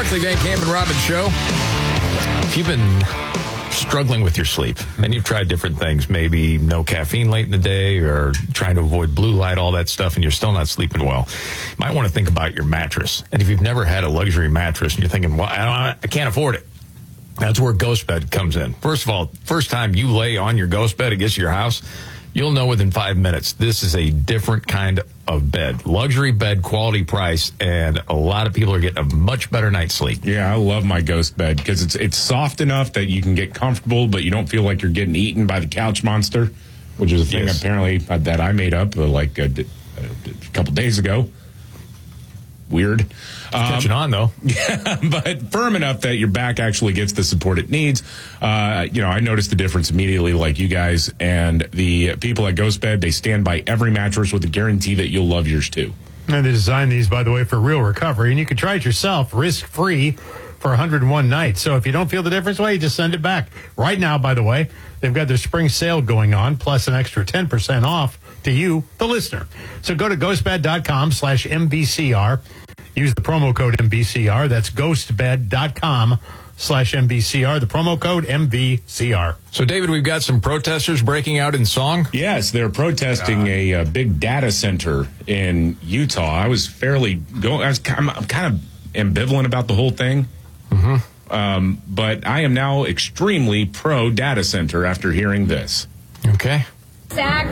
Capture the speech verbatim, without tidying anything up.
Markley, Van Camp, and Robbins Show. If you've been struggling with your sleep and you've tried different things, maybe no caffeine late in the day or trying to avoid blue light, all that stuff, and you're still not sleeping well, you might want to think about your mattress. And if you've never had a luxury mattress and you're thinking, well, I, don't, I can't afford it, that's where Ghost Bed comes in. First of all, first time you lay on your Ghost Bed, it gets to your house, you'll know within five minutes this is a different kind of bed. Luxury bed, quality price, and a lot of people are getting a much better night's sleep. Yeah, I love my Ghost Bed because it's it's soft enough that you can get comfortable, but you don't feel like you're getting eaten by the couch monster, which is a thing yes. apparently that I made up uh, like a, a couple days ago. Weird. Um, catching on, though. Yeah, but firm enough that your back actually gets the support it needs. Uh, you know, I noticed the difference immediately, like you guys. And the people at Ghost Bed, they stand by every mattress with a guarantee that you'll love yours, too. And they designed these, by the way, for real recovery. And you can try it yourself, risk-free, for one hundred one nights. So if you don't feel the difference, well, you just send it back. Right now, by the way, they've got their spring sale going on, plus an extra ten percent off to you, the listener. So go to ghostbed.com slash MBCR. Use the promo code M B C R. That's ghostbed.com slash M B C R. The promo code M B C R. So, David, we've got some protesters breaking out in song. Yes, they're protesting a, a big data center in Utah. I was fairly going. I was I'm, I'm kind of ambivalent about the whole thing. Mm-hmm. Um, but I am now extremely pro data center after hearing this. Okay. Zach